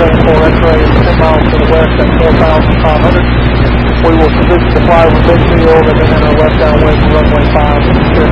74 X-ray is 10 miles to the west at 4,500. We will position the flyover midfield and then enter left downwind to runway 5.